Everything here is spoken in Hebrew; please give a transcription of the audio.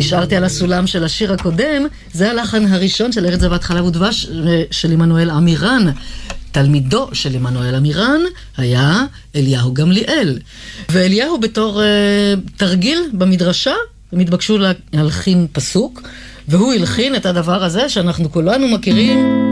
נשארתי על הסולם של השיר הקודם, זה הלחן הראשון של ארץ זבת חלב ודבש של עמנואל עמירן. תלמידו של עמנואל עמירן היה אליהו גמליאל. ואליהו בתור תרגיל במדרשה, הם התבקשו להלחין פסוק, והוא הלחין את הדבר הזה שאנחנו כולנו מכירים.